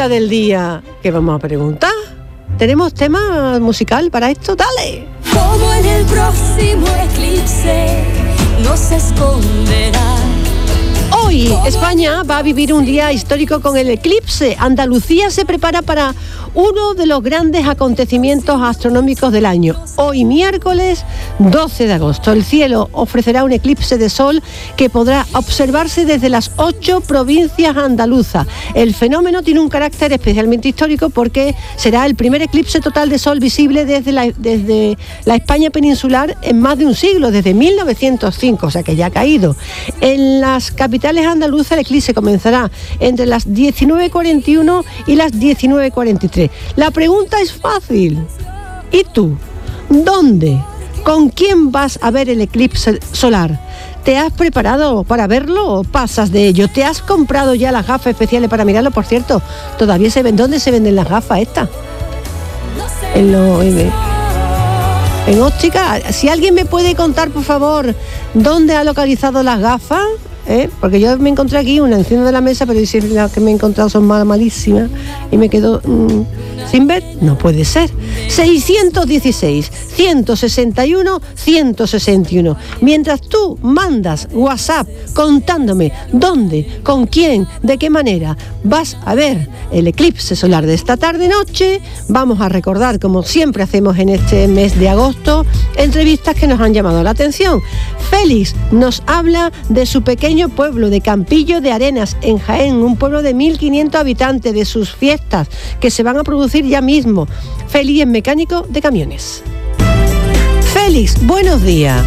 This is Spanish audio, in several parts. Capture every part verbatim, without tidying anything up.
pregunta del día. ¿Qué vamos a preguntar? ¿Tenemos tema musical para esto? ¡Dale! Como en el próximo eclipse nos esconderá. Hoy España va a vivir un día histórico con el eclipse. Andalucía se prepara para uno de los grandes acontecimientos astronómicos del año. Hoy miércoles doce de agosto el cielo ofrecerá un eclipse de sol que podrá observarse desde las ocho provincias andaluzas. El fenómeno tiene un carácter especialmente histórico porque será el primer eclipse total de sol visible desde la, desde la España peninsular en más de un siglo, desde mil novecientos cinco, o sea que ya ha caído. En las capitales andaluzas el eclipse comenzará entre las diecinueve cuarenta y uno y las diecinueve cuarenta y tres. La pregunta es fácil. ¿Y tú? ¿Dónde? ¿Con quién vas a ver el eclipse solar? ¿Te has preparado para verlo o pasas de ello? ¿Te has comprado ya las gafas especiales para mirarlo? Por cierto, todavía se ven. ¿Dónde se venden las gafas estas? En lo... En, en óptica. Si alguien me puede contar, por favor, dónde ha localizado las gafas, ¿eh? Porque yo me encontré aquí una encima de la mesa, pero si las que me he encontrado son mal, malísimas y me quedo mmm, sin ver. No puede ser. seiscientos dieciséis, ciento sesenta y uno, ciento sesenta y uno. Mientras tú mandas WhatsApp contándome dónde, con quién, de qué manera vas a ver el eclipse solar de esta tarde-noche, vamos a recordar, como siempre hacemos en este mes de agosto, entrevistas que nos han llamado la atención. Félix nos habla de su pequeño pueblo de Campillo de Arenas, en Jaén, un pueblo de mil quinientos habitantes, de sus fiestas que se van a producir ya mismo. Félix es mecánico de camiones. Félix, buenos días.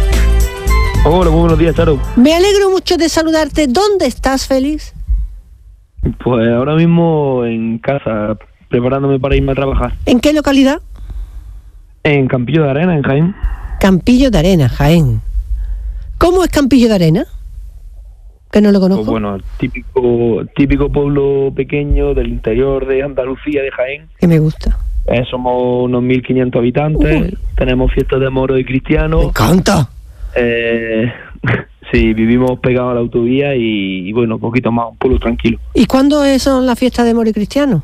Hola, muy buenos días, Charo. Me alegro mucho de saludarte. ¿Dónde estás, Félix? Pues ahora mismo en casa, preparándome para irme a trabajar. ¿En qué localidad? En Campillo de Arenas, en Jaén. Campillo de Arenas, Jaén. ¿Cómo es Campillo de Arenas? Que no lo conozco. Pues bueno, típico típico pueblo pequeño del interior de Andalucía, de Jaén. Que me gusta. Eh, somos unos mil quinientos habitantes. Uy. Tenemos fiestas de moros y cristianos. ¡Me encanta! Eh, sí, vivimos pegados a la autovía y, y bueno, un poquito más, un pueblo tranquilo. ¿Y cuándo son las fiestas de moros y cristianos?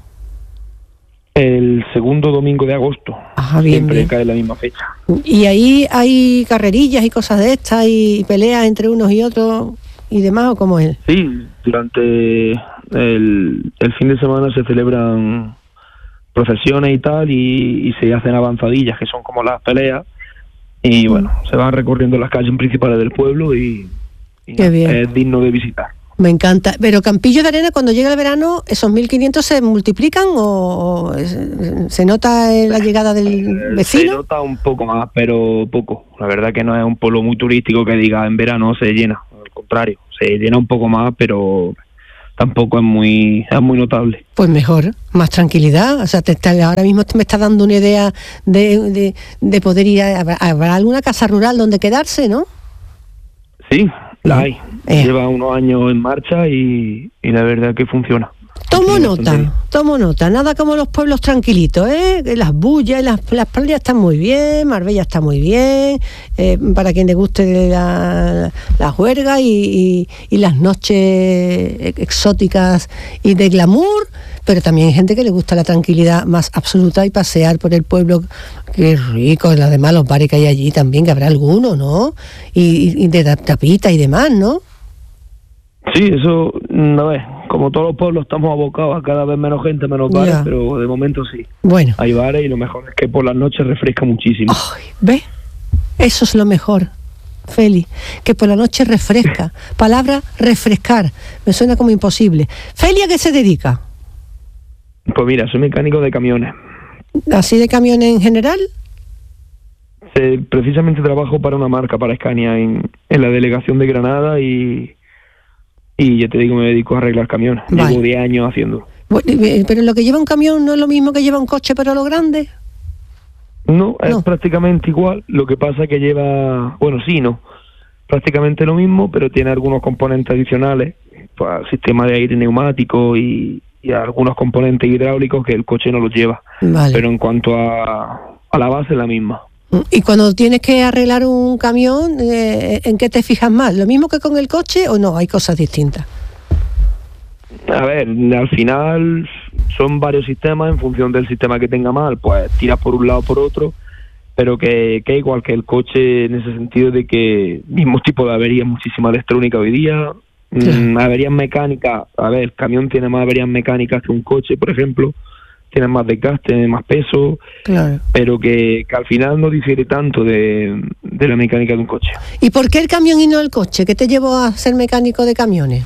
El segundo domingo de agosto. Ajá, bien, siempre bien. cae la misma fecha. ¿Y ahí hay carrerillas y cosas de estas y peleas entre unos y otros y demás, o cómo es? Sí, durante el, el fin de semana se celebran procesiones y tal y, y se hacen avanzadillas, que son como las peleas, y bueno, mm. se van recorriendo las calles principales del pueblo y, y Qué bien. Es digno de visitar. Me encanta. Pero Campillo de Arenas, cuando llega el verano, ¿esos mil quinientos se multiplican o, o se nota la llegada del vecino? Se nota un poco más, pero poco. La verdad que no es un pueblo muy turístico que diga en verano se llena. Al contrario, se llena un poco más, pero tampoco es muy es muy notable. Pues mejor, más tranquilidad. O sea, te, te, ahora mismo me está dando una idea de, de, de poder ir a... ¿Habrá alguna casa rural donde quedarse, no? Sí, la hay. Eh. Lleva unos años en marcha y, y la verdad que funciona. Tomo nota, tomo nota. Nada como los pueblos tranquilitos, ¿eh? Las bullas, las, las playas están muy bien, Marbella está muy bien, eh, para quien le guste la, la juerga y, y, y las noches exóticas y de glamour, pero también hay gente que le gusta la tranquilidad más absoluta y pasear por el pueblo. Qué rico, además los bares que hay allí también, que habrá alguno, ¿no? Y, y de tapita y demás, ¿no? Sí, eso, a ver, como todos los pueblos estamos abocados a cada vez menos gente, menos bares, ya. Pero de momento sí. Bueno. Hay bares y lo mejor es que por las noches refresca muchísimo. Ay, ¿ves? Eso es lo mejor, Feli, que por la noche refresca. Palabra refrescar, me suena como imposible. Feli, ¿a qué se dedica? Pues mira, soy mecánico de camiones. ¿Así de camiones en general? Sí, precisamente trabajo para una marca, para Scania, en, en la delegación de Granada y... Y ya te digo, me dedico a arreglar camiones. Vale. Llevo diez años haciéndolo. ¿Pero lo que lleva un camión no es lo mismo que lleva un coche, pero a lo grande? No, es no. prácticamente igual. Lo que pasa es que lleva... Bueno, sí, no. Prácticamente lo mismo, pero tiene algunos componentes adicionales. Pues, sistema de aire neumático y, y algunos componentes hidráulicos que el coche no los lleva. Vale. Pero en cuanto a, a la base, es la misma. Y cuando tienes que arreglar un camión, eh, ¿en qué te fijas más? ¿Lo mismo que con el coche o no? Hay cosas distintas. A ver, al final son varios sistemas, en función del sistema que tenga mal, pues tiras por un lado o por otro, pero que, que igual que el coche en ese sentido de que mismo tipo de averías, muchísima electrónica hoy día, sí. mmm, averías mecánicas, a ver, el camión tiene más averías mecánicas que un coche, por ejemplo, tiene más desgaste, más peso, claro. pero que, que al final no difiere tanto de, de la mecánica de un coche. ¿Y por qué el camión y no el coche? ¿Qué te llevó a ser mecánico de camiones?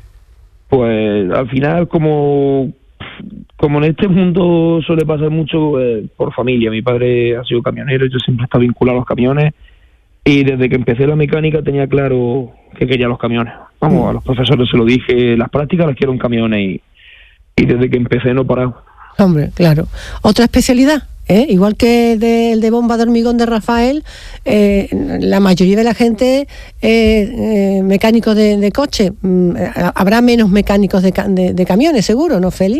Pues al final, como, como en este mundo suele pasar mucho eh, por familia, mi padre ha sido camionero, yo siempre he estado vinculado a los camiones, y desde que empecé la mecánica tenía claro que quería los camiones. Vamos, mm. a los profesores se lo dije, las prácticas las quiero en camiones, y, y desde que empecé no he parado. Hombre, claro. ¿Otra especialidad? ¿Eh? Igual que el de, el de bomba de hormigón de Rafael, eh, la mayoría de la gente es eh, eh, mecánico de, de coche. Mm, habrá menos mecánicos de, de, de camiones, seguro, ¿no, Feli?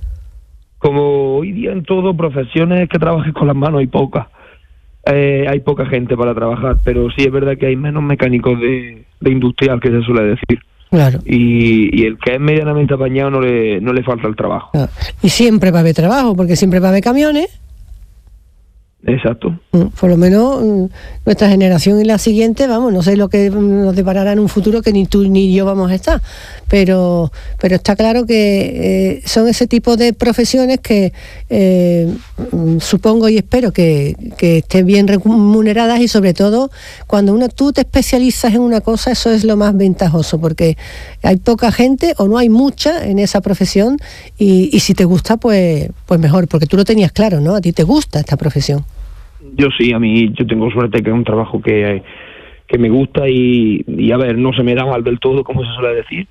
Como hoy día en todo, profesiones que trabajes con las manos hay pocas. Eh, hay poca gente para trabajar, pero sí es verdad que hay menos mecánicos de, de industrial, que se suele decir. Claro. Y, y el que es medianamente apañado no le, no le falta el trabajo. Claro. Y siempre va a haber trabajo, porque siempre va a haber camiones. Exacto. Por lo menos nuestra generación y la siguiente, vamos, no sé lo que nos deparará en un futuro que ni tú ni yo vamos a estar, pero pero está claro que eh, son ese tipo de profesiones que eh, supongo y espero que, que estén bien remuneradas, y sobre todo cuando uno tú te especializas en una cosa, eso es lo más ventajoso, porque hay poca gente o no hay mucha en esa profesión, y, y si te gusta, pues pues mejor, porque tú lo tenías claro, ¿no? A ti te gusta esta profesión. Yo sí, a mí yo tengo suerte que es un trabajo que, que me gusta y, y a ver, no se me da mal del todo, como se suele decir,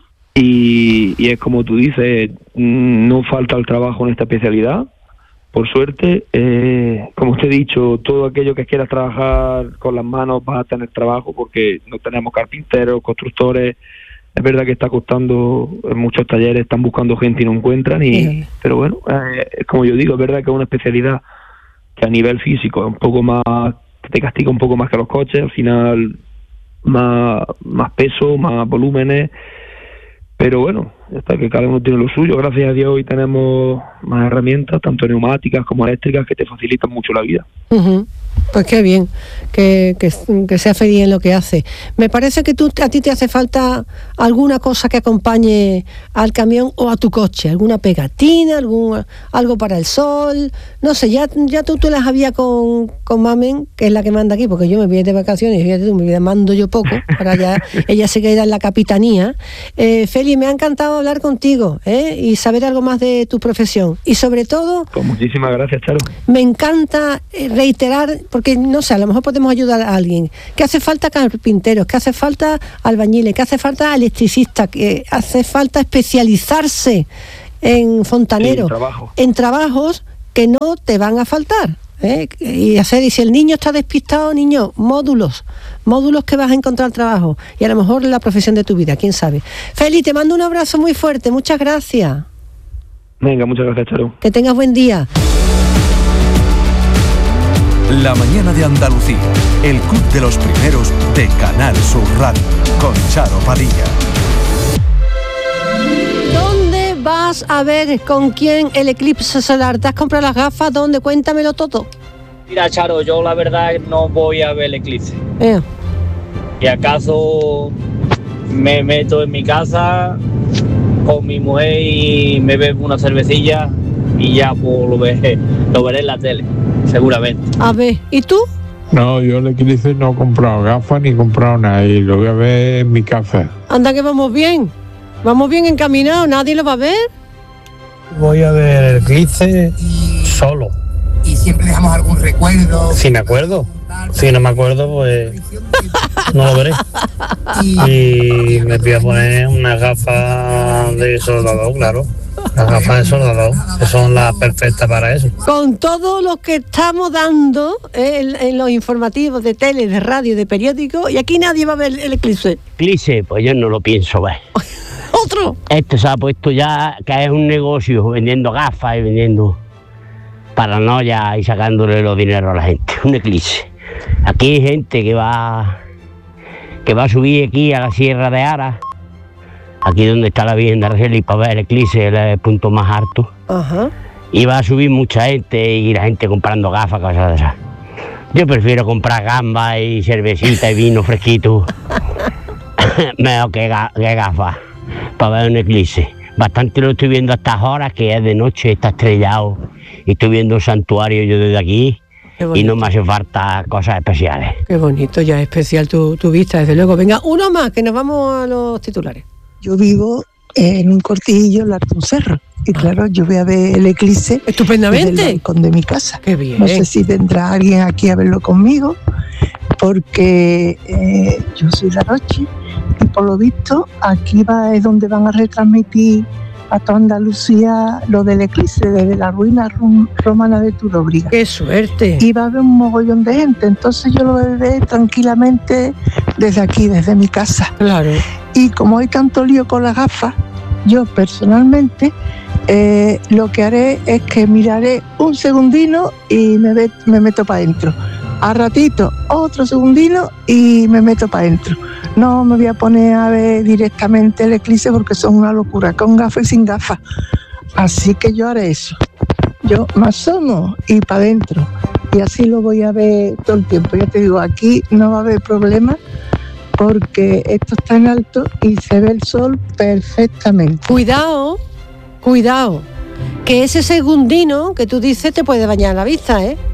y, y es como tú dices, no falta el trabajo en esta especialidad, por suerte. Eh, como te he dicho, todo aquello que quieras trabajar con las manos va a tener trabajo, porque no tenemos carpinteros, constructores. Es verdad que está costando, en muchos talleres están buscando gente y no encuentran, y sí. pero bueno, eh, como yo digo, es verdad que es una especialidad que a nivel físico es un poco más, te castiga un poco más que los coches, al final más, más peso, más volúmenes, pero bueno, hasta que cada uno tiene lo suyo. Gracias a Dios hoy tenemos más herramientas, tanto neumáticas como eléctricas, que te facilitan mucho la vida. Uh-huh. Pues qué bien, que, que, que sea feliz en lo que hace. Me parece que tú, a ti te hace falta alguna cosa que acompañe al camión o a tu coche, alguna pegatina, algún, algo para el sol, no sé, ya, ya tú te las habías con, con Mamen, que es la que manda aquí, porque yo me voy de vacaciones, fíjate tú, me mando yo poco, para ya, ella se queda en la capitanía. Eh, Feli, me ha encantado hablar contigo, ¿eh? Y saber algo más de tu profesión, y sobre todo... Pues muchísimas gracias, Charo. Me encanta reiterar, porque no sé, a lo mejor podemos ayudar a alguien, que hace falta carpinteros, que hace falta albañiles, que hace falta electricistas, que hace falta especializarse en fontaneros, sí, trabajo. en trabajos que no te van a faltar, ¿eh? Y hacer, y si el niño está despistado, niño, módulos, módulos que vas a encontrar trabajo, y a lo mejor la profesión de tu vida, quién sabe. Feli, te mando un abrazo muy fuerte, muchas gracias. Venga, muchas gracias, Charo. Que tengas buen día. La mañana de Andalucía, el club de los primeros de Canal Sur Radio, con Charo Padilla. ¿Dónde vas a ver con quién el eclipse solar? ¿Te has comprado las gafas? ¿Dónde? Cuéntamelo todo. Mira, Charo, yo la verdad no voy a ver el eclipse. Eh. Y acaso me meto en mi casa con mi mujer y me bebo una cervecilla y ya pues, lo, veré, lo veré en la tele. Seguramente. A ver, ¿y tú? No, yo el eclipse no he comprado gafas ni he comprado nada, y lo voy a ver en mi casa. Anda que vamos bien, vamos bien encaminados, nadie lo va a ver. Voy a ver el eclipse solo. Y siempre dejamos algún recuerdo. Si me acuerdo, si no me acuerdo, pues no lo veré. Y me voy a poner unas gafas de soldado, claro. Las gafas de soldado, que son las perfectas para eso. Con todo lo que estamos dando eh, en, en los informativos de tele, de radio, de periódico, y aquí nadie va a ver el eclipse. Eclipse, pues yo no lo pienso ver. ¿Otro? Esto se ha puesto ya, que es un negocio, vendiendo gafas y vendiendo paranoia y sacándole los dineros a la gente. Un eclipse. Aquí hay gente que va, que va a subir aquí a la Sierra de Ara aquí donde está la Virgen de Argelia, y para ver el eclipse, el punto más alto. Ajá. Y va a subir mucha gente y la gente comprando gafas, cosas de esas. Yo prefiero comprar gambas y cervecita y vino fresquito. Mejor que, ga que gafas para ver un eclipse. Bastante lo estoy viendo a estas horas, que es de noche, está estrellado. Y estoy viendo un santuario yo desde aquí y no me hace falta cosas especiales. Qué bonito, ya es especial tu, tu vista, desde luego. Venga, uno más, que nos vamos a los titulares. Yo vivo en un cortijillo al lado de un cerro. Y claro, yo voy a ver el eclipse estupendamente desde el balcón de mi casa. Qué bien. No sé si vendrá alguien aquí a verlo conmigo, porque eh, yo soy de Aroche y por lo visto aquí va es donde van a retransmitir a toda Andalucía lo del eclipse desde la ruina rom romana de Turóbriga. ¡Qué suerte! Y va a haber un mogollón de gente, entonces yo lo voy a ver tranquilamente desde aquí, desde mi casa. Claro. Y como hay tanto lío con las gafas, yo personalmente eh, lo que haré es que miraré un segundino y me, ve, me meto para adentro. A ratito otro segundino y me meto para adentro. No me voy a poner a ver directamente el eclipse porque son una locura, con gafas y sin gafas. Así que yo haré eso. Yo me asomo y para adentro. Y así lo voy a ver todo el tiempo. Ya te digo, aquí no va a haber problema porque esto está en alto y se ve el sol perfectamente. Cuidado, cuidado, que ese segundino que tú dices te puede bañar la vista, ¿eh?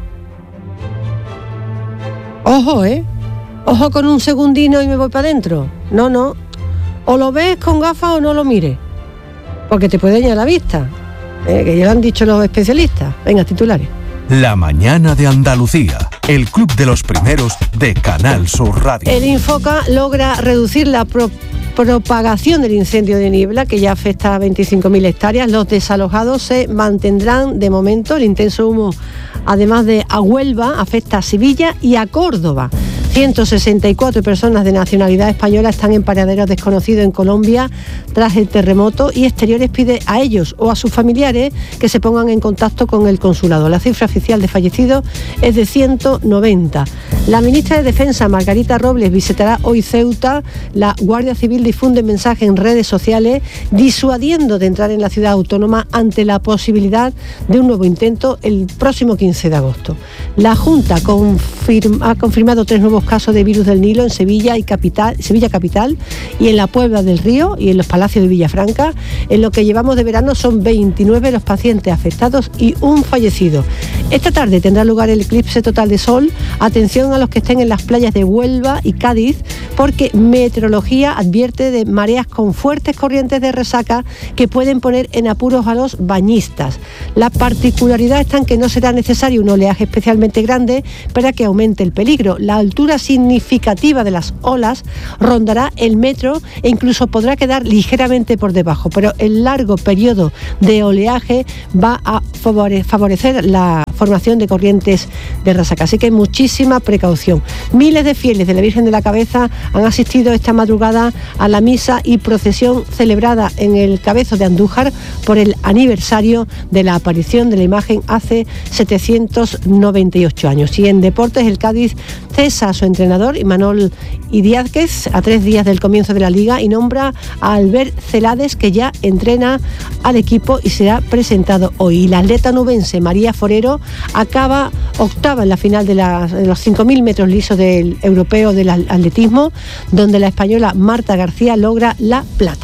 Ojo, ¿eh? Ojo con un segundino y me voy para adentro. No, no. O lo ves con gafas o no lo mires, porque te puede dañar la vista, ¿eh? Que ya lo han dicho los especialistas. Venga, titulares. La mañana de Andalucía, el club de los primeros de Canal Sur Radio. El Infoca logra reducir la pro propagación del incendio de niebla, que ya afecta a veinticinco mil hectáreas. Los desalojados se mantendrán de momento. El intenso humo, además de a Huelva, afecta a Sevilla y a Córdoba. ciento sesenta y cuatro personas de nacionalidad española están en paraderos desconocidos en Colombia tras el terremoto, y Exteriores pide a ellos o a sus familiares que se pongan en contacto con el consulado. La cifra oficial de fallecidos es de ciento noventa. La ministra de Defensa, Margarita Robles, visitará hoy Ceuta. La Guardia Civil difunde mensajes en redes sociales disuadiendo de entrar en la ciudad autónoma ante la posibilidad de un nuevo intento el próximo quince de agosto. La Junta confirma, ha confirmado tres nuevos casos de virus del Nilo en Sevilla y capital, Sevilla capital y en la Puebla del Río y en los Palacios de Villafranca. En lo que llevamos de verano son veintinueve los pacientes afectados y un fallecido. Esta tarde tendrá lugar el eclipse total de sol. Atención a los que estén en las playas de Huelva y Cádiz, porque Meteorología advierte de mareas con fuertes corrientes de resaca que pueden poner en apuros a los bañistas. La particularidad está en que no será necesario un oleaje especialmente grande para que aumente el peligro. La altura significativa de las olas rondará el metro e incluso podrá quedar ligeramente por debajo, pero el largo periodo de oleaje va a favorecer la formación de corrientes de resaca, así que muchísima precaución. Miles de fieles de la Virgen de la Cabeza han asistido esta madrugada a la misa y procesión celebrada en el Cabezo de Andújar por el aniversario de la aparición de la imagen hace setecientos noventa y ocho años. Y en deportes, el Cádiz cesa a su entrenador, Imanol Idiáquez, a tres días del comienzo de la Liga, y nombra a Albert Celades, que ya entrena al equipo y será presentado hoy. Y la atleta nubense María Forero acaba octava en la final de, la, de los cinco mil metros lisos del europeo del atletismo, donde la española Marta García logra la plata.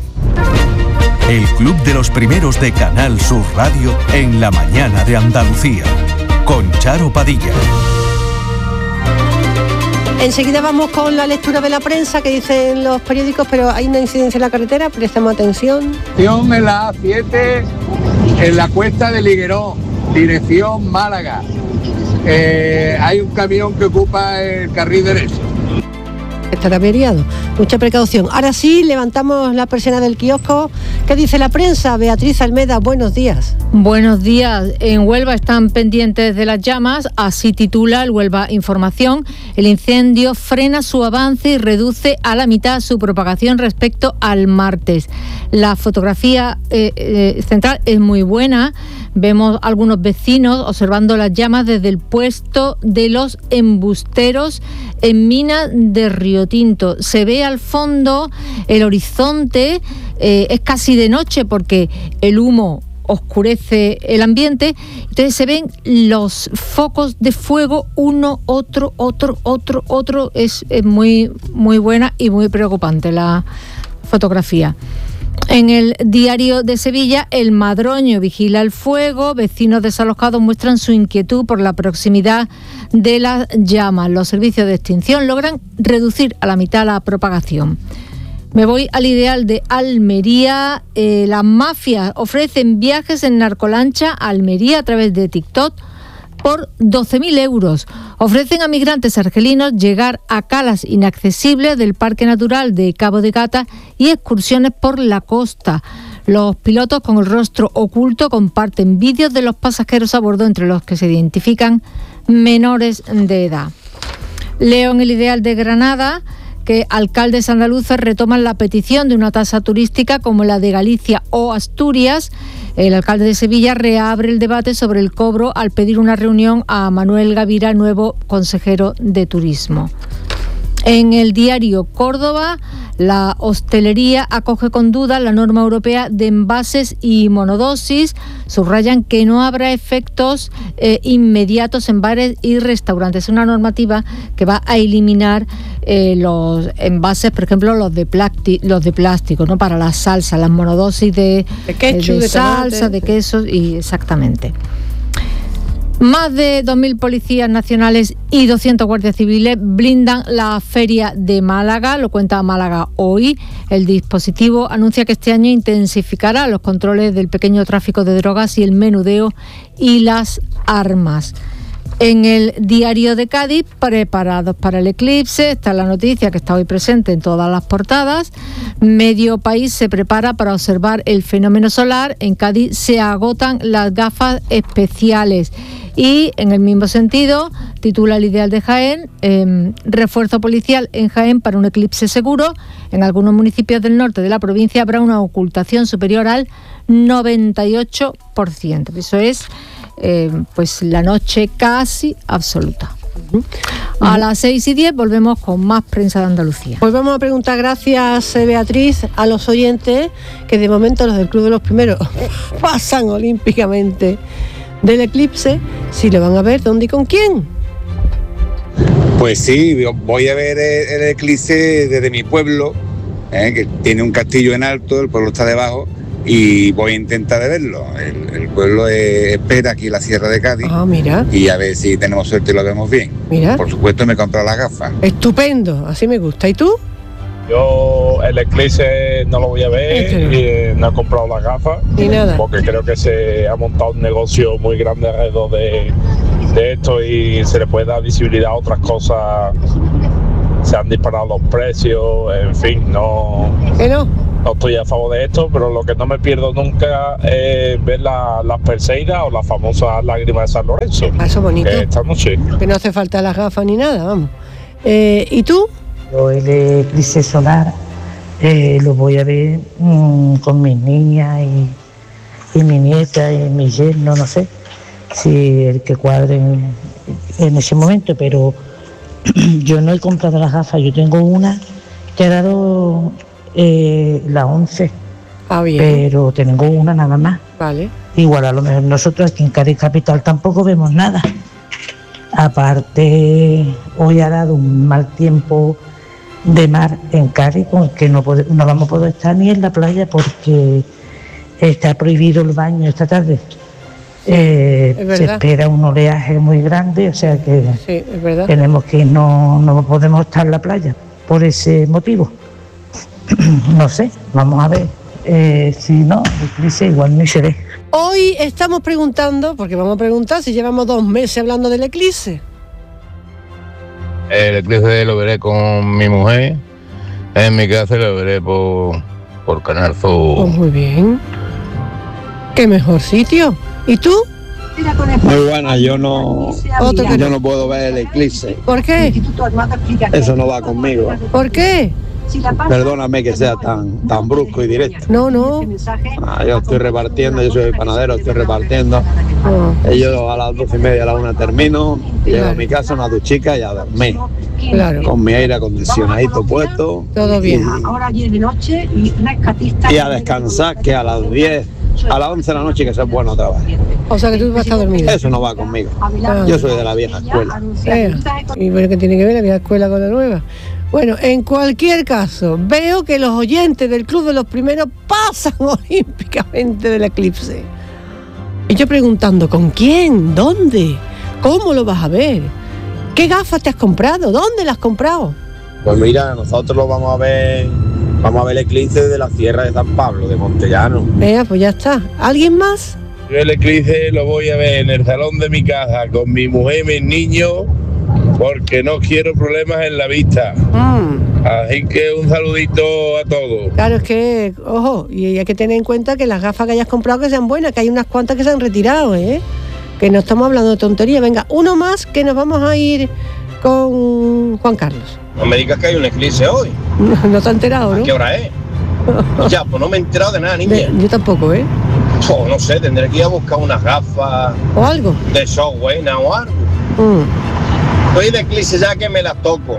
El club de los primeros de Canal Sur Radio en la mañana de Andalucía, con Charo Padilla. Enseguida vamos con la lectura de la prensa que dicen los periódicos, pero hay una incidencia en la carretera, prestemos atención. En la A siete, en la cuesta de Liguerón, dirección Málaga. Eh, hay un camión que ocupa el carril derecho. Estará averiado. Mucha precaución. Ahora sí, levantamos la persiana del kiosco. ¿Qué dice la prensa? Beatriz Almeda, buenos días. Buenos días. En Huelva están pendientes de las llamas, así titula el Huelva Información. El incendio frena su avance y reduce a la mitad su propagación respecto al martes. La fotografía eh, eh, central es muy buena. Vemos algunos vecinos observando las llamas desde el puesto de los embusteros en Mina de Río vino tinto. Se ve al fondo el horizonte, eh, es casi de noche porque el humo oscurece el ambiente, entonces se ven los focos de fuego, uno, otro, otro, otro, otro. Es, es muy, muy buena y muy preocupante la fotografía. En el Diario de Sevilla, El Madroño vigila el fuego, vecinos desalojados muestran su inquietud por la proximidad de las llamas. Los servicios de extinción logran reducir a la mitad la propagación. Me voy al Ideal de Almería. Eh, las mafias ofrecen viajes en narcolancha a Almería a través de TikTok por doce mil euros. Ofrecen a migrantes argelinos llegar a calas inaccesibles del Parque Natural de Cabo de Gata y excursiones por la costa. Los pilotos con el rostro oculto comparten vídeos de los pasajeros a bordo, entre los que se identifican menores de edad. Leo en el Ideal de Granada que alcaldes andaluces retoman la petición de una tasa turística como la de Galicia o Asturias. El alcalde de Sevilla reabre el debate sobre el cobro al pedir una reunión a Manuel Gavira, nuevo consejero de Turismo. En el Diario Córdoba, la hostelería acoge con duda la norma europea de envases y monodosis. Subrayan que no habrá efectos eh, inmediatos en bares y restaurantes. Es una normativa que va a eliminar eh, los envases, por ejemplo, los de, plácti- los de plástico, ¿no? Para la salsa, las monodosis de, de ketchup, de, de salsa, tomate. de quesos, y exactamente. Más de dos mil policías nacionales y doscientos guardias civiles blindan la Feria de Málaga, lo cuenta Málaga Hoy. El dispositivo anuncia que este año intensificará los controles del pequeño tráfico de drogas y el menudeo y las armas. En el Diario de Cádiz, preparados para el eclipse, está la noticia que está hoy presente en todas las portadas. Medio país se prepara para observar el fenómeno solar. En Cádiz se agotan las gafas especiales. Y en el mismo sentido, titula el Ideal de Jaén, eh, refuerzo policial en Jaén para un eclipse seguro. En algunos municipios del norte de la provincia habrá una ocultación superior al noventa y ocho por ciento. Eso es eh, pues la noche casi absoluta. A las seis y diez volvemos con más prensa de Andalucía. Pues vamos a preguntar, gracias eh, Beatriz, a los oyentes, que de momento los del Club de los Primeros pasan olímpicamente del eclipse, si lo van a ver, dónde y con quién. Pues sí, voy a ver el, el eclipse desde mi pueblo, eh, que tiene un castillo en alto, el pueblo está debajo, y voy a intentar de verlo. El, el pueblo eh, espera aquí en la Sierra de Cádiz. Ah, mira. Y a ver si tenemos suerte y lo vemos bien. Mira. Por supuesto me compro las gafas. Estupendo, así me gusta. ¿Y tú? Yo el eclipse no lo voy a ver, Este no. y eh, no he comprado las gafas. Ni nada. Porque creo que se ha montado un negocio muy grande alrededor de, de esto y se le puede dar visibilidad a otras cosas. Se han disparado los precios, en fin, no, ¿Qué no? no estoy a favor de esto, pero lo que no me pierdo nunca es ver la- las Perseidas o las famosas lágrimas de San Lorenzo. Ah, eso bonito. Que esta noche. Que no hace falta las gafas ni nada, vamos. Eh, ¿Y tú? Yo el eclipse solar eh, lo voy a ver mmm, con mis niñas y, y mi nieta y mi yerno, no sé si el que cuadre en, en ese momento, pero yo no he comprado las gafas, yo tengo una que ha dado eh, la once, ah, bien. pero tengo una nada más. Vale. Igual a lo mejor nosotros aquí en Cádiz Capital tampoco vemos nada. Aparte, hoy ha dado un mal tiempo de mar en Cádiz, con el que no, pode- no vamos a poder estar ni en la playa porque está prohibido el baño esta tarde. Eh, Es se verdad. espera un oleaje muy grande, o sea que Sí, es verdad. tenemos que no, no podemos estar en la playa por ese motivo. No sé, vamos a ver. Eh, si no, el eclipse igual no se ve. Hoy estamos preguntando, porque vamos a preguntar si llevamos dos meses hablando del eclipse. El eclipse lo veré con mi mujer. En mi casa lo veré por, por Canal Sur. Pues muy bien. Qué mejor sitio. ¿Y tú? Muy buena, yo no, Otro que yo no. no puedo ver el eclipse. ¿Por qué? Eso no va conmigo. ¿Por qué? Perdóname que sea tan tan brusco y directo. No, no. Ah, yo estoy repartiendo, yo soy panadero, estoy repartiendo. Oh. Yo a las doce y media, a la una termino, llego a mi casa, una duchica y a dormir. Claro. Con mi aire acondicionadito puesto. Todo bien. Ahora diez de noche y una escatista. Y a descansar, que a las diez, a las once de la noche que sea bueno otra vez. O sea que tú vas a estar dormido. Eso no va conmigo. Ah. Yo soy de la vieja escuela. Eh, y bueno, ¿qué tiene que ver la vieja escuela con la nueva? Bueno, en cualquier caso, veo que los oyentes del Club de los Primeros pasan olímpicamente del eclipse. Y yo preguntando, ¿con quién? ¿Dónde? ¿Cómo lo vas a ver? ¿Qué gafas te has comprado? ¿Dónde las has comprado? Pues mira, nosotros lo vamos a ver, vamos a ver el eclipse de la Sierra de San Pablo, de Montellano. Venga, pues ya está. ¿Alguien más? Yo el eclipse lo voy a ver en el salón de mi casa con mi mujer y mis niños porque no quiero problemas en la vista. Mm. Así que un saludito a todos. Claro, es que, ojo, y hay que tener en cuenta que las gafas que hayas comprado que sean buenas, que hay unas cuantas que se han retirado, ¿eh? Que no estamos hablando de tontería. Venga, uno más que nos vamos a ir con Juan Carlos. No me digas que hay un eclipse hoy. No, no te has enterado, ¿no? ¿A qué hora es? Ya, pues no me he enterado de nada, niña. De, yo tampoco, ¿eh? Oh, no sé, tendré que ir a buscar unas gafas. ¿O algo? De show buena o algo. Mm. Estoy de eclipse ya que me las toco.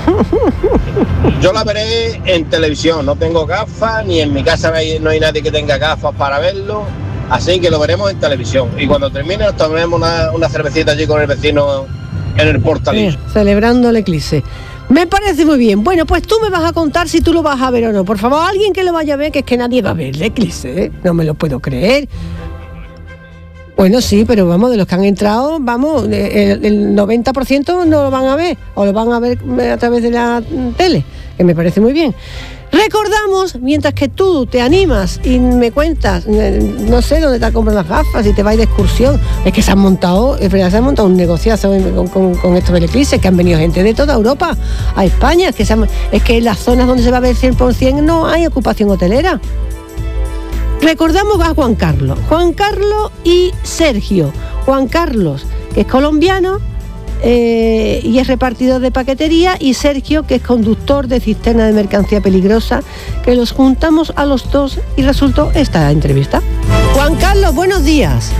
Yo la veré en televisión, no tengo gafas, ni en mi casa no hay, no hay nadie que tenga gafas para verlo, así que lo veremos en televisión. Y cuando termine nos tomaremos una, una cervecita allí con el vecino en el portalillo. Eh, celebrando el eclipse. Me parece muy bien. Bueno, pues tú me vas a contar si tú lo vas a ver o no. Por favor, alguien que lo vaya a ver, que es que nadie va a ver el eclipse, ¿eh? No me lo puedo creer. Bueno, sí, pero vamos, de los que han entrado, vamos, el, el noventa por ciento no lo van a ver, o lo van a ver a través de la tele, que me parece muy bien. Recordamos, mientras que tú te animas y me cuentas, no sé dónde te compran las gafas, si te vas de excursión, es que se han montado, es verdad, se han montado un negociazo con, con, con esto del eclipse, que han venido gente de toda Europa a España, es que, se han, es que en las zonas donde se va a ver cien por ciento no hay ocupación hotelera. Recordamos a Juan Carlos, Juan Carlos y Sergio. Juan Carlos, que es colombiano eh, y es repartidor de paquetería, y Sergio, que es conductor de cisterna de mercancía peligrosa, que los juntamos a los dos y resultó esta entrevista. Juan Carlos, buenos días.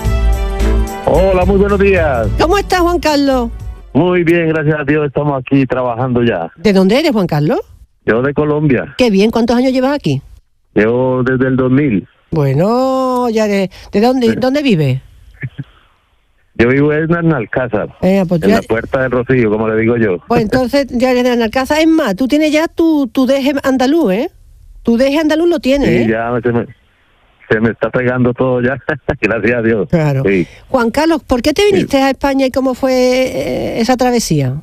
Hola, muy buenos días. ¿Cómo estás, Juan Carlos? Muy bien, gracias a Dios, estamos aquí trabajando ya. ¿De dónde eres, Juan Carlos? Yo de Colombia. Qué bien, ¿cuántos años llevas aquí? Llevo desde el dos mil. Bueno, ya de, ¿de dónde, sí. dónde vive? Yo vivo en Alcázar, eh, pues en ya... la Puerta del Rocío, como le digo yo. Pues entonces ya eres de Alcázar. Es más, tú tienes ya tu, tu deje andaluz, ¿eh? Tu deje andaluz lo tienes, sí, ¿eh? ya se me, se me está pegando todo ya, gracias a Dios. Claro. Sí. Juan Carlos, ¿por qué te viniste sí. a España y cómo fue eh, esa travesía?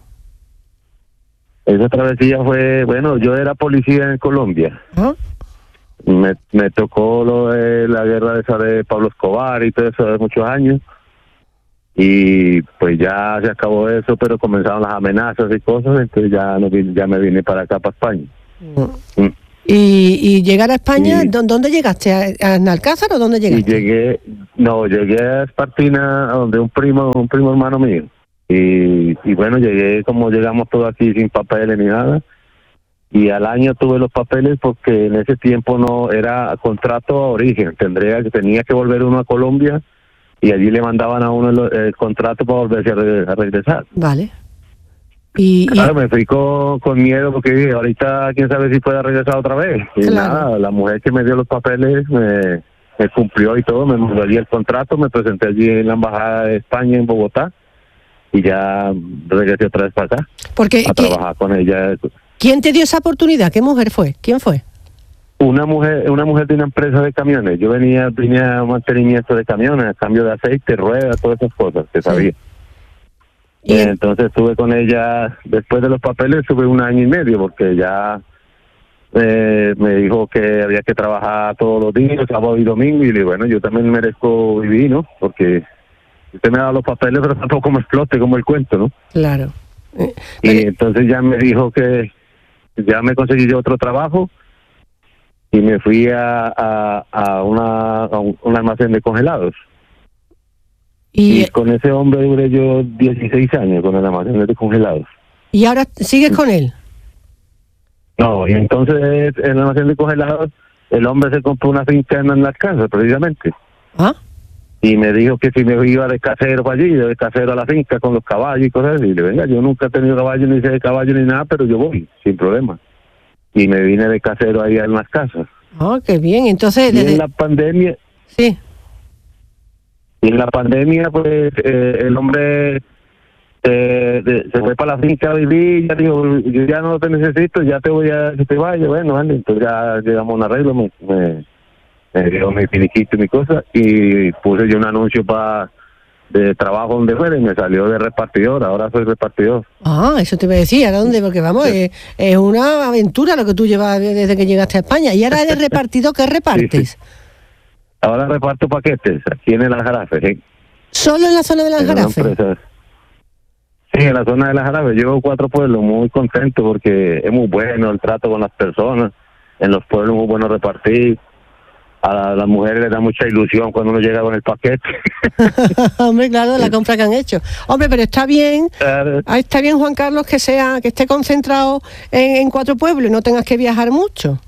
Esa travesía fue, bueno, yo era policía en Colombia. ¿Ah? Me, me tocó lo de la guerra de esa de Pablo Escobar y todo eso de muchos años, y pues ya se acabó eso, pero comenzaron las amenazas y cosas, entonces ya no ya me vine para acá, para España. Mm. Mm. ¿Y, y llegar a España, y, ¿dónde llegaste? ¿A, a Alcázar o dónde llegaste? Y llegué, no, llegué a Espartina, donde un primo, un primo hermano mío, y, y bueno, llegué como llegamos todos aquí sin papeles ni nada. Y al año tuve los papeles porque en ese tiempo no era contrato a origen, tendría que tenía que volver uno a Colombia y allí le mandaban a uno el, el contrato para volverse a, re, a regresar. Vale. Y, claro, y... me fui con, con miedo porque dije, ahorita quién sabe si pueda regresar otra vez. Y claro. Nada, la mujer que me dio los papeles me, me cumplió y todo, me mandó allí el contrato, me presenté allí en la embajada de España en Bogotá y ya regresé otra vez para acá porque, a trabajar con ella. ¿Quién te dio esa oportunidad? ¿Qué mujer fue? ¿Quién fue? Una mujer, una mujer de una empresa de camiones. Yo venía, venía a mantenimiento de camiones, cambio de aceite, ruedas, todas esas cosas que sí. sabía. Y entonces estuve con ella, después de los papeles, estuve un año y medio, porque ya eh, me dijo que había que trabajar todos los días, sábado y domingo, y le dije, bueno, yo también merezco vivir, ¿no? Porque usted me da los papeles, pero tampoco me explote como el cuento, ¿no? Claro. Eh, y pero... entonces ya me dijo que ya me conseguí yo otro trabajo y me fui a, a, a, una, a un, un almacén de congelados. Y... y con ese hombre duré yo dieciséis años con el almacén de congelados. ¿Y ahora sigues con él? No, y entonces en la nación de congelados, el hombre se compró una finca en las casas, precisamente. ¿Ah? Y me dijo que si me iba de casero para allí, de casero a la finca con los caballos y cosas así. Y le venga, yo nunca he tenido caballo, ni sé de caballo ni nada, pero yo voy, sin problema. Y me vine de casero ahí en las casas. Ah, qué bien. Entonces, y desde... en la pandemia... Sí. Y en la pandemia, pues, eh, el hombre eh, de, se fue para la finca a vivir, ya digo, yo ya no te necesito, ya te voy a... Si te vayas, bueno, vale, entonces ya llegamos a un arreglo, me... me me dio mi finiquito y mi cosa, y puse yo un anuncio para de trabajo donde fuera y me salió de repartidor, ahora soy repartidor. Ah, eso te iba a decir, ¿a dónde? Porque vamos, sí. es, es una aventura lo que tú llevas desde que llegaste a España. Y ahora eres repartidor, ¿qué repartes? Sí, sí. Ahora reparto paquetes, aquí en el Aljarafe, ¿sí? ¿Solo en la zona del Aljarafe? Sí, en la zona del Aljarafe. Llevo cuatro pueblos, muy contento porque es muy bueno el trato con las personas, en los pueblos muy bueno repartir. A las mujeres les da mucha ilusión cuando uno llega con el paquete. Hombre, claro, la compra que han hecho. Hombre, pero está bien, claro. Está bien, Juan Carlos, que sea, que esté concentrado en, en cuatro pueblos y no tengas que viajar mucho.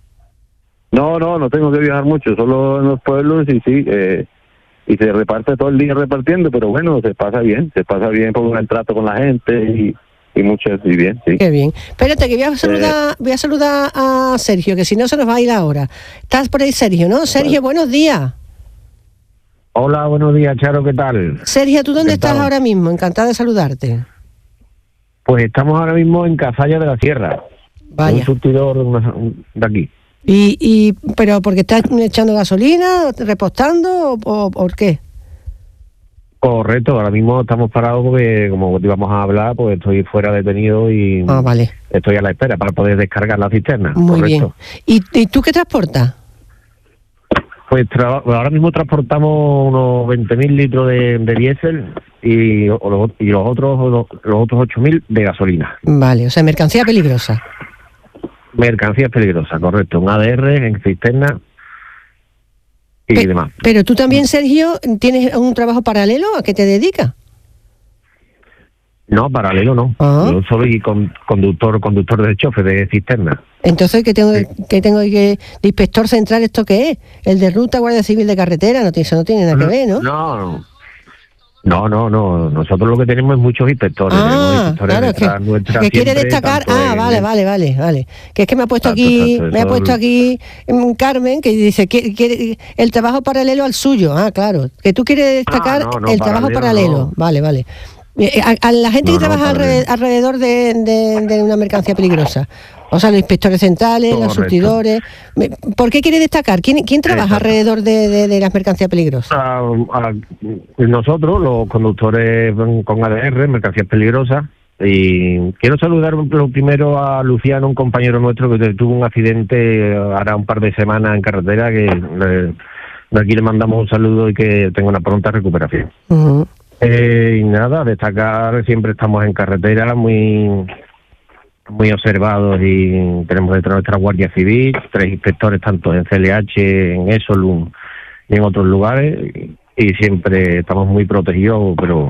No, no, no tengo que viajar mucho, solo en los pueblos y sí, eh, y se reparte todo el día repartiendo, pero bueno, se pasa bien, se pasa bien por el trato con la gente y... Y muchas, y bien, sí. Qué bien. Espérate, que voy a saludar, eh, voy a saludar a Sergio, que si no se nos va a ir ahora. Estás por ahí, Sergio, ¿no? Sergio, bueno. Buenos días. Hola, buenos días, Charo, ¿qué tal? Sergio, ¿tú dónde estás ahora mismo? Encantada de saludarte. Pues estamos ahora mismo en Cazalla de la Sierra. Vaya. Un surtidor de aquí. ¿Y, y pero porque estás echando gasolina, repostando o, o por qué? Correcto, ahora mismo estamos parados porque, como te íbamos a hablar, pues estoy fuera detenido y ah, vale. estoy a la espera para poder descargar la cisterna. Muy correcto. bien. ¿Y, ¿Y tú qué transportas? Pues tra- ahora mismo transportamos unos veinte mil litros de, de diésel y, o los, y los otros los, los otros ocho mil de gasolina. Vale, o sea, mercancía peligrosa. Mercancía peligrosa, correcto. Un A D R en cisterna. Y Pe- demás. Pero tú también, Sergio, ¿tienes un trabajo paralelo? ¿A qué te dedicas? No, paralelo no. Ah. Yo soy con, conductor conductor de chofer de cisterna. Entonces, ¿qué tengo, sí. que tengo que de inspector central esto qué es? ¿El de ruta, Guardia Civil de carretera? No, eso no tiene nada que ver, ¿no? No, no, no, no. Nosotros lo que tenemos es muchos inspectores. Ah, inspectores claro, de que, que quiere destacar. Ah, vale, el... vale, vale, vale. Que es que me ha puesto tanto, aquí, tanto, me ha puesto aquí um, Carmen, que dice que quiere el trabajo paralelo al suyo. Ah, claro. Que tú quieres destacar ah, no, no, el trabajo paralelo. No. Vale, vale. A, a la gente no, que trabaja no, alrededor, alrededor de, de, de una mercancía peligrosa. O sea, los inspectores centrales, correcto. Los surtidores. ¿Por qué quiere destacar? ¿Quién, quién trabaja Exacto. alrededor de, de, de las mercancías peligrosas? A, a, nosotros, los conductores con A D R, mercancías peligrosas. Y quiero saludar lo primero a Luciano, un compañero nuestro que tuvo un accidente hará un par de semanas en carretera, que le, de aquí le mandamos un saludo y que tenga una pronta recuperación. Uh-huh. Eh, y nada, destacar, siempre estamos en carretera, muy muy observados y tenemos detrás nuestra Guardia Civil, tres inspectores tanto en C L H, en Esolum y en otros lugares, y, y siempre estamos muy protegidos, pero,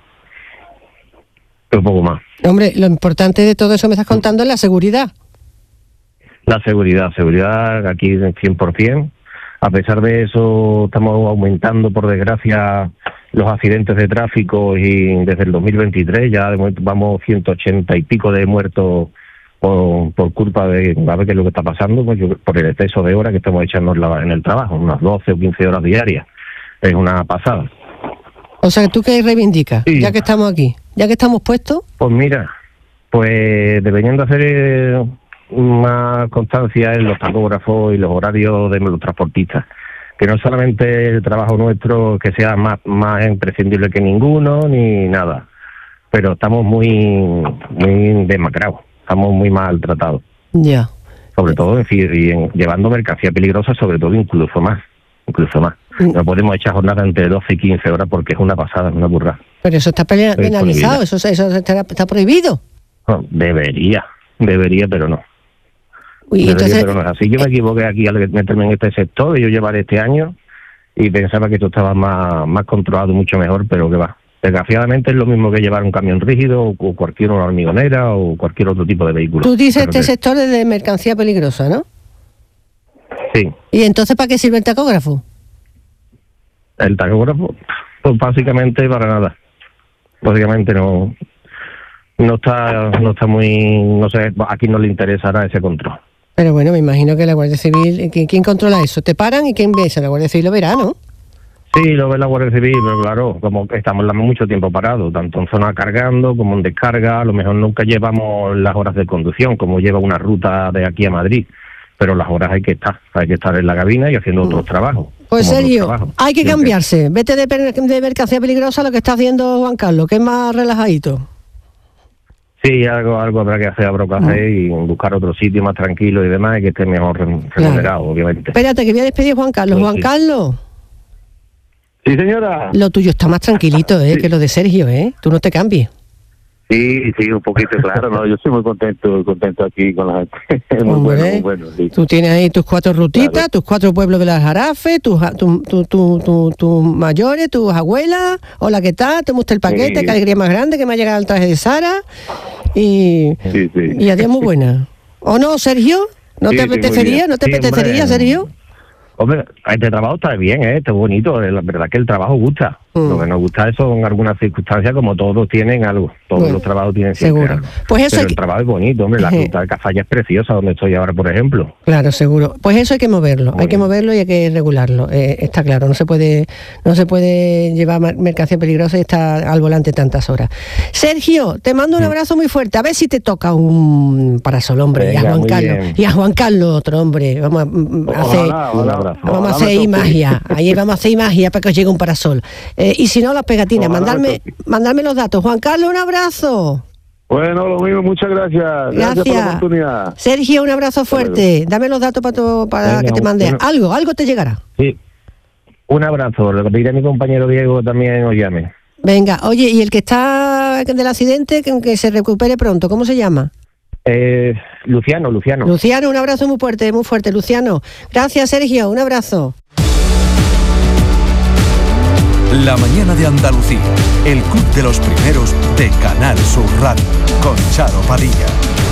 pero poco más. Hombre, lo importante de todo eso me estás contando es la seguridad. La seguridad, seguridad aquí cien por ciento. A pesar de eso, estamos aumentando, por desgracia, los accidentes de tráfico y desde el dos mil veintitrés ya vamos ciento ochenta y pico de muertos por, por culpa de, a ver qué es lo que está pasando, pues yo, por el exceso de horas que estamos echando en, la, en el trabajo, unas doce o quince horas diarias. Es una pasada. O sea, ¿tú qué reivindicas? Sí. Ya que estamos aquí, ya que estamos puestos. Pues mira, pues deberían de hacer... Eh, más constancia en los tacógrafos y los horarios de los transportistas, que no solamente el trabajo nuestro que sea más más imprescindible que ninguno ni nada, pero estamos muy muy demacrados, estamos muy maltratados. Ya. Yeah. Sobre todo en, y en, llevando mercancía peligrosa, sobre todo incluso más, incluso más. Mm. No podemos echar jornada entre doce y quince horas porque es una pasada, es una burrada. Pero eso está penalizado, eso, eso está, está prohibido. No, debería, debería, pero no. Uy, entonces, pero no es así. Yo me equivoqué aquí al meterme en este sector, y yo llevaré este año y pensaba que esto estaba más más controlado, mucho mejor, pero que va. Desgraciadamente es lo mismo que llevar un camión rígido o cualquier hormigonera o cualquier otro tipo de vehículo. Tú dices este sector es de mercancía peligrosa, ¿no? Sí. ¿Y entonces para qué sirve el tacógrafo? El tacógrafo, pues básicamente para nada. Básicamente no no está no está muy, no sé, aquí no le interesará ese control. Pero bueno, me imagino que la Guardia Civil, ¿quién, quién controla eso? ¿Te paran y quién ve eso? La Guardia Civil lo verá, ¿no? Sí, lo ve la Guardia Civil, pero claro, como estamos mucho tiempo parados, tanto en zona cargando como en descarga, a lo mejor nunca llevamos las horas de conducción, como lleva una ruta de aquí a Madrid, pero las horas hay que estar, hay que estar en la cabina y haciendo otros trabajos. Pues Sergio, hay que cambiarse, vete de, per- de mercancía peligrosa a lo que está haciendo Juan Carlos, que es más relajadito. Sí, algo algo habrá que hacer, habrá que hacer y buscar otro sitio más tranquilo y demás, y que esté mejor remunerado, claro. Obviamente. Espérate, que voy a despedir a Juan Carlos. Pues Juan sí. Carlos. Sí, señora. Lo tuyo está más tranquilito, ¿eh? Sí. Que lo de Sergio, ¿eh? Tú no te cambies. Sí, sí, un poquito, claro, no, yo estoy muy contento, contento aquí con la gente. muy Hombre, bueno, muy bueno, sí. Tú tienes ahí tus cuatro rutitas, claro. Tus cuatro pueblos de las Jarafes, tus tu, tu, tu, tu, tu mayores, tus abuelas. Hola, ¿qué tal? ¿Te gusta el paquete? Sí. Qué alegría más grande que me ha llegado el traje de Sara. Y, sí, sí. y adiós, muy buena. ¿O no, Sergio? ¿No sí, te apetecería? Sí, ¿No te sí, apetecería, hombre. Sergio? Hombre, este trabajo está bien, ¿eh? Está bonito, la verdad que el trabajo gusta. Mm. Lo que nos gusta es son algunas circunstancias, como todos tienen algo, todos bueno, los trabajos tienen siempre seguro. Algo. Pues eso Pero hay el que... trabajo es bonito, hombre, la ruta de Cazalla es preciosa, donde estoy ahora, por ejemplo. Claro, seguro. Pues eso hay que moverlo, Muy hay bien. que moverlo y hay que regularlo, eh, está claro, no se puede no se puede llevar mercancía peligrosa y estar al volante tantas horas. Sergio, te mando un abrazo muy fuerte, a ver si te toca un parasol, hombre. Venga, y a Juan Carlos, bien. y a Juan Carlos otro, hombre, vamos a hacer, ojalá, ojalá, vamos a hacer magia, ahí vamos a hacer magia para que os llegue un parasol. Eh, y si no, las pegatinas, mandarme, mandarme los datos. Juan Carlos, un abrazo. Bueno, lo mismo, muchas gracias. Gracias, gracias por la oportunidad. Sergio, un abrazo fuerte. Dame los datos para, tu, para Venga, que te mande. Bueno. Algo, algo te llegará. Sí. Un abrazo. Le pediré a mi compañero Diego también os llame. Venga, oye, y el que está del accidente, que, que se recupere pronto, ¿cómo se llama? Eh, Luciano, Luciano. Luciano, un abrazo muy fuerte, muy fuerte, Luciano. Gracias, Sergio, un abrazo. La mañana de Andalucía, el club de los primeros de Canal Sur Radio, con Charo Padilla.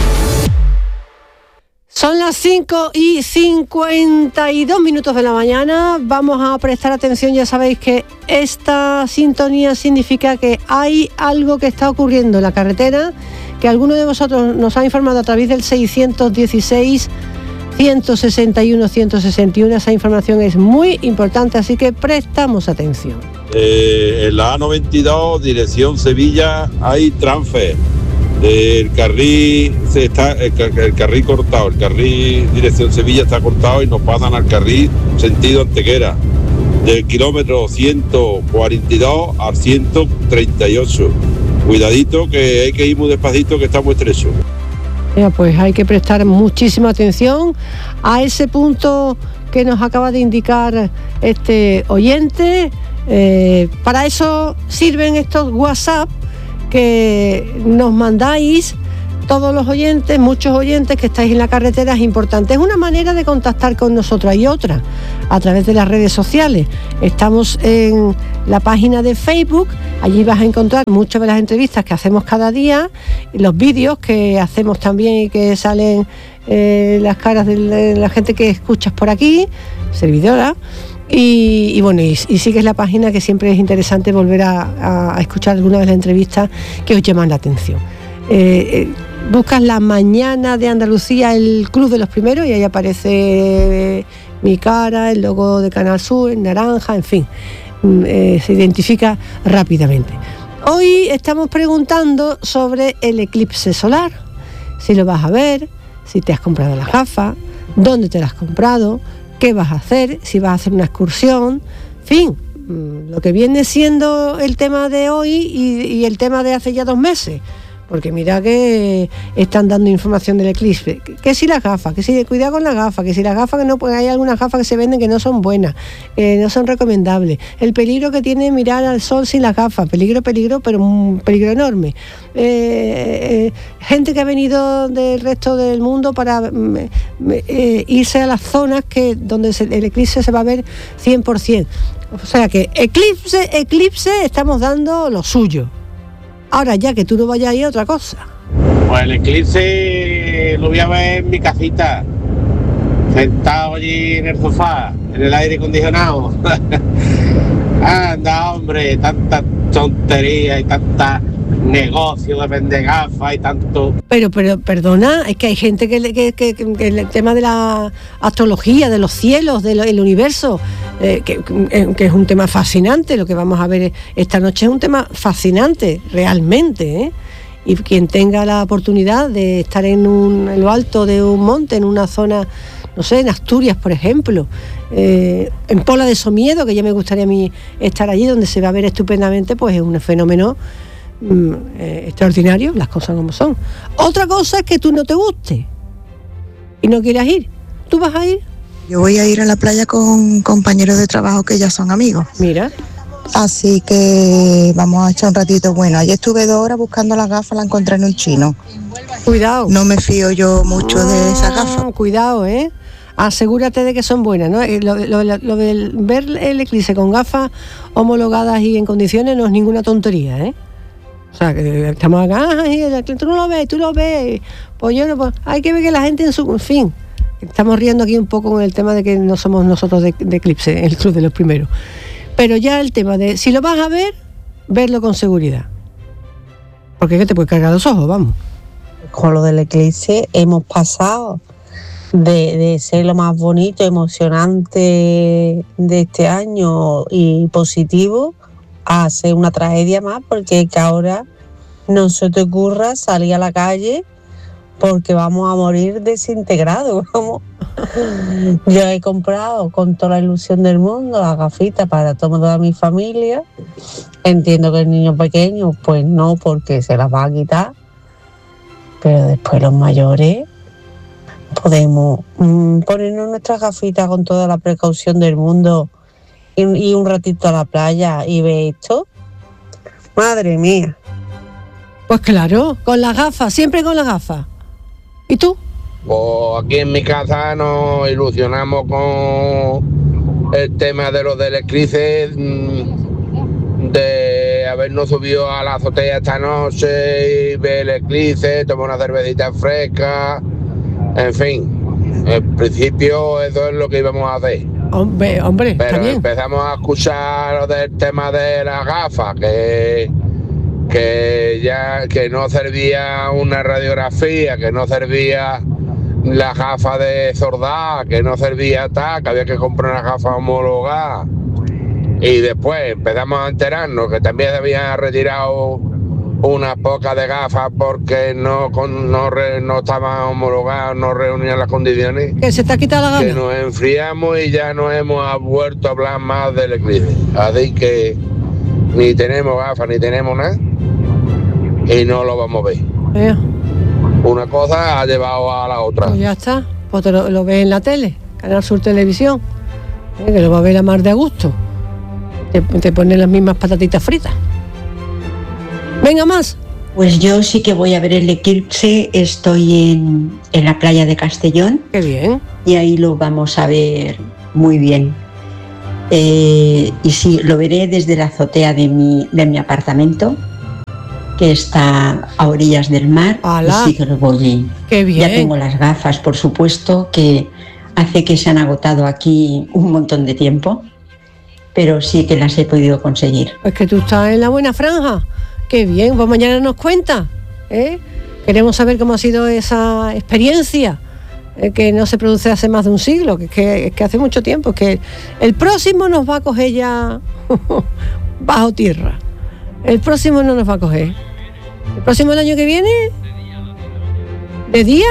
Son las cinco y cincuenta y dos minutos de la mañana. Vamos a prestar atención, ya sabéis que esta sintonía significa que hay algo que está ocurriendo en la carretera, que alguno de vosotros nos ha informado a través del seiscientos dieciséis, ciento sesenta y uno, ciento sesenta y uno. Esa información es muy importante, así que prestamos atención. Eh, en la A noventa y dos, dirección Sevilla, hay transfer. El carril se está el, el carril cortado, el carril dirección Sevilla está cortado y nos pasan al carril sentido Antequera, del kilómetro ciento cuarenta y dos al ciento treinta y ocho. Cuidadito, que hay que ir muy despacito, que está muy estrecho. Ya, pues hay que prestar muchísima atención a ese punto que nos acaba de indicar este oyente. Eh, para eso sirven estos WhatsApp que nos mandáis todos los oyentes, muchos oyentes que estáis en la carretera. Es importante, es una manera de contactar con nosotros. Hay otra, a través de las redes sociales. Estamos en la página de Facebook, allí vas a encontrar muchas de las entrevistas que hacemos cada día, los vídeos que hacemos también y que salen eh, las caras de la, de la gente que escuchas por aquí, servidora. Y, y bueno, y, y sigues la página, que siempre es interesante volver a, a escuchar alguna de las entrevistas que os llaman la atención. Eh, eh, buscas La Mañana de Andalucía, el Club de los Primeros, y ahí aparece eh, mi cara, el logo de Canal Sur, en naranja, en fin, eh, se identifica rápidamente. Hoy estamos preguntando sobre el eclipse solar, si lo vas a ver, si te has comprado las gafas, dónde te las has comprado, qué vas a hacer, si vas a hacer una excursión, en fin, lo que viene siendo el tema de hoy y, y el tema de hace ya dos meses, porque mira que están dando información del eclipse, que, que si las gafas, que si cuidado con las gafas, que si las gafas que no, pues hay algunas gafas que se venden que no son buenas, eh, no son recomendables, el peligro que tiene mirar al sol sin las gafas, peligro, peligro, pero un peligro enorme. Eh, eh, gente que ha venido del resto del mundo para eh, irse a las zonas que donde se, el eclipse se va a ver cien por ciento. O sea que eclipse, eclipse, estamos dando lo suyo. Ahora ya que tú no vayas a ir a otra cosa. Pues el eclipse lo voy a ver en mi casita, sentado allí en el sofá, en el aire acondicionado. Anda, hombre, tanta tontería y tanta negocio de vender gafas y tanto. Pero, pero, perdona, es que hay gente que, que, que, que el tema de la astrología, de los cielos, del universo, eh, que, que es un tema fascinante. Lo que vamos a ver esta noche es un tema fascinante, realmente, ¿eh? Y quien tenga la oportunidad de estar en, un, en lo alto de un monte, en una zona, no sé, en Asturias, por ejemplo, eh, en Pola de Somiedo, que ya me gustaría a mí estar allí, donde se va a ver estupendamente, pues es un fenómeno mm, eh, extraordinario, las cosas como son. Otra cosa es que tú no te guste y no quieras ir. ¿Tú vas a ir? Yo voy a ir a la playa con compañeros de trabajo que ya son amigos. Mira. Así que vamos a echar un ratito. Bueno, ayer estuve dos horas buscando las gafas, la encontré en un chino. Cuidado. No me fío yo mucho ah, de esas gafas. Cuidado, ¿eh? Asegúrate de que son buenas, ¿no? Lo, lo, lo, lo de ver el eclipse con gafas homologadas y en condiciones no es ninguna tontería, ¿eh? O sea, que estamos acá, ay, tú no lo ves, tú lo ves. Pues yo no, pues, hay que ver que la gente en su... En fin, estamos riendo aquí un poco con el tema de que no somos nosotros de, de eclipse, el club de los primeros. Pero ya el tema de, si lo vas a ver, verlo con seguridad. Porque es que te puede cargar los ojos, vamos. Con lo del eclipse hemos pasado de, de ser lo más bonito, emocionante de este año y positivo, a ser una tragedia más, porque que ahora no se te ocurra salir a la calle porque vamos a morir desintegrados. Vamos. Yo he comprado con toda la ilusión del mundo las gafitas para toda mi familia. Entiendo que el niño pequeño pues no, porque se las va a quitar, pero después los mayores podemos mmm, ponernos nuestras gafitas con toda la precaución del mundo y, y un ratito a la playa y ver esto. Madre mía. Pues claro, con las gafas, siempre con las gafas. ¿Y tú? Pues aquí en mi casa nos ilusionamos con el tema de los del eclipse, de habernos subido a la azotea esta noche y ver el eclipse, tomar una cervecita fresca, en fin, en principio eso es lo que íbamos a hacer. Hombre, hombre, pero está bien. Empezamos a escuchar lo del tema de las gafas, que que ya que no servía una radiografía, que no servía la gafa de sordá, que no servía tal, que había que comprar una gafa homologada. Y después empezamos a enterarnos que también habían retirado unas pocas de gafas porque no no, re, no estaban homologadas, no reunían las condiciones. Que se te ha quitado la gana. Que nos enfriamos y ya no hemos vuelto a hablar más del eclipse. Así que ni tenemos gafas ni tenemos nada y no lo vamos a ver. Yeah. Una cosa ha llevado a la otra. Pues ya está, pues te lo, lo ves en la tele, Canal Sur Televisión, ¿eh? Que lo va a ver a mar de a gusto. Te, te ponen las mismas patatitas fritas. Venga, más. Pues yo sí que voy a ver el eclipse, estoy en, en la playa de Castellón. Qué bien. Y ahí lo vamos a ver muy bien. Eh, y sí, lo veré desde la azotea de mi, de mi apartamento, que está a orillas del mar. ¡Hala! Y sí que lo voy. Qué bien. Ya tengo las gafas, por supuesto, que hace que se han agotado aquí un montón de tiempo, pero sí que las he podido conseguir. Es que tú estás en la buena franja. Qué bien, pues mañana nos cuenta, ¿eh? Queremos saber cómo ha sido esa experiencia, eh, que no se produce hace más de un siglo, que, que, que hace mucho tiempo, que el próximo nos va a coger ya bajo tierra. El próximo no nos va a coger. ¿El próximo el año que viene? ¿De día?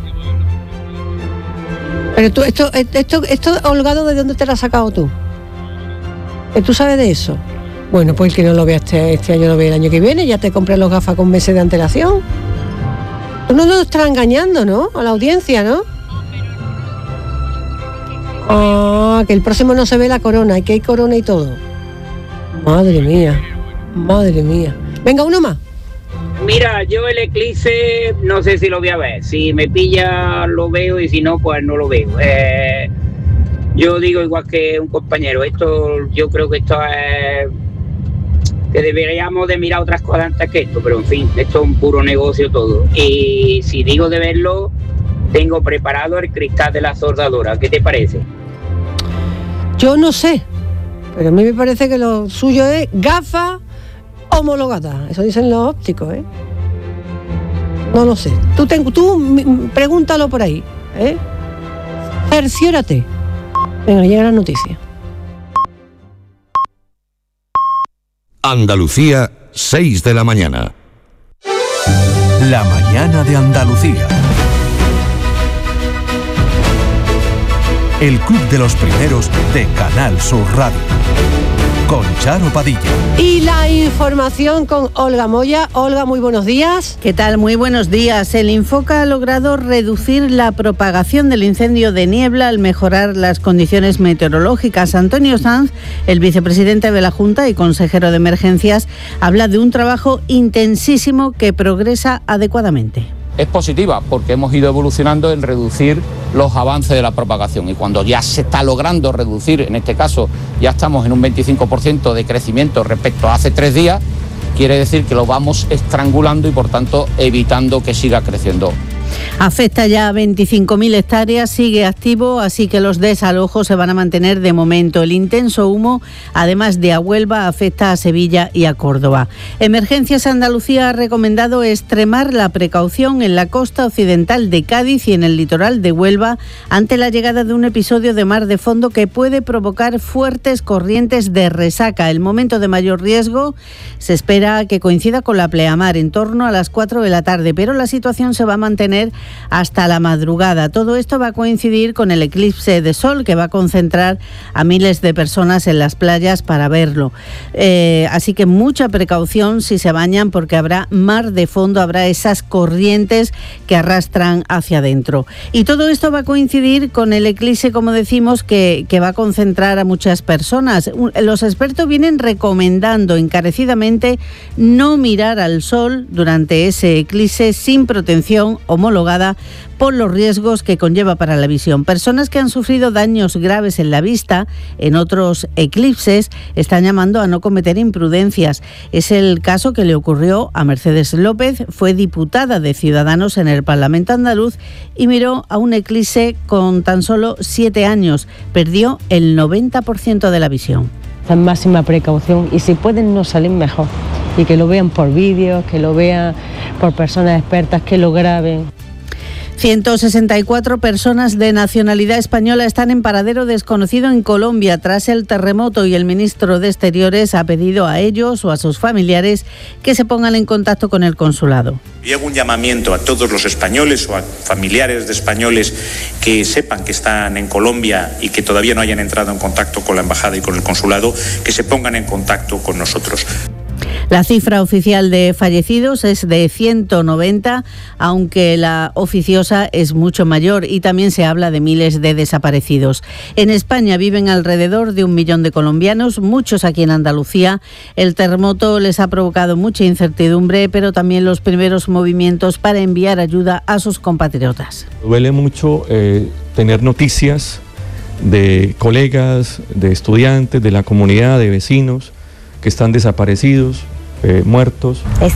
Pero tú, esto, esto, esto, Holgado, ¿de dónde te lo has sacado tú? ¿Que tú sabes de eso? Bueno, pues el que no lo vea este, este año, lo ve el año que viene, ya te compras los gafas con meses de antelación. Tú no nos estás engañando, ¿no? A la audiencia, ¿no? Ah, que el próximo no se ve la corona, y que hay corona y todo. Madre mía, madre mía. Venga, uno más. Mira, yo el eclipse no sé si lo voy a ver. Si me pilla lo veo y si no, pues no lo veo. Eh, Yo digo igual que un compañero, esto yo creo que esto es que deberíamos de mirar otras cosas antes que esto, pero en fin, esto es un puro negocio todo. Y si digo de verlo, tengo preparado el cristal de la soldadora. ¿Qué te parece? Yo no sé, pero a mí me parece que lo suyo es gafas homologadas. Eso dicen los ópticos, ¿eh? No lo sé. Tú, ten, tú pregúntalo por ahí, ¿eh? Cerciórate. Venga, llega la noticia. Andalucía, seis de la mañana. La mañana de Andalucía. El club de los primeros de Canal Sur Radio. Con Charo Padilla. Y la información con Olga Moya. Olga, muy buenos días. ¿Qué tal? Muy buenos días. El Infoca ha logrado reducir la propagación del incendio de niebla al mejorar las condiciones meteorológicas. Antonio Sanz, el vicepresidente de la Junta y consejero de Emergencias, habla de un trabajo intensísimo que progresa adecuadamente. Es positiva porque hemos ido evolucionando en reducir los avances de la propagación y cuando ya se está logrando reducir, en este caso ya estamos en un veinticinco por ciento de crecimiento respecto a hace tres días, quiere decir que lo vamos estrangulando y por tanto evitando que siga creciendo. Afecta ya a veinticinco mil hectáreas, sigue activo, así que los desalojos se van a mantener de momento. El intenso humo, además de a Huelva, afecta a Sevilla y a Córdoba. Emergencias Andalucía ha recomendado extremar la precaución en la costa occidental de Cádiz y en el litoral de Huelva ante la llegada de un episodio de mar de fondo que puede provocar fuertes corrientes de resaca. El momento de mayor riesgo se espera que coincida con la pleamar en torno a las cuatro de la tarde, pero la situación se va a mantener hasta la madrugada. Todo esto va a coincidir con el eclipse de sol que va a concentrar a miles de personas en las playas para verlo. Eh, así que mucha precaución si se bañan porque habrá mar de fondo, habrá esas corrientes que arrastran hacia adentro. Y todo esto va a coincidir con el eclipse, como decimos, que, que va a concentrar a muchas personas. Los expertos vienen recomendando encarecidamente no mirar al sol durante ese eclipse sin protección homologada por los riesgos que conlleva para la visión. Personas que han sufrido daños graves en la vista en otros eclipses están llamando a no cometer imprudencias. Es el caso que le ocurrió a Mercedes López, fue diputada de Ciudadanos en el Parlamento andaluz y miró a un eclipse con tan solo siete años. Perdió el noventa por ciento de la visión. Máxima precaución y si pueden no salir mejor y que lo vean por vídeos, que lo vean por personas expertas, que lo graben. ciento sesenta y cuatro personas de nacionalidad española están en paradero desconocido en Colombia tras el terremoto y el ministro de Exteriores ha pedido a ellos o a sus familiares que se pongan en contacto con el consulado. Y hago un llamamiento a todos los españoles o a familiares de españoles que sepan que están en Colombia y que todavía no hayan entrado en contacto con la embajada y con el consulado, que se pongan en contacto con nosotros. La cifra oficial de fallecidos es de ciento noventa, aunque la oficiosa es mucho mayor y también se habla de miles de desaparecidos. En España viven alrededor de un millón de colombianos, muchos aquí en Andalucía. El terremoto les ha provocado mucha incertidumbre, pero también los primeros movimientos para enviar ayuda a sus compatriotas. Duele mucho eh, tener noticias de colegas, de estudiantes, de la comunidad, de vecinos que están desaparecidos, eh, muertos.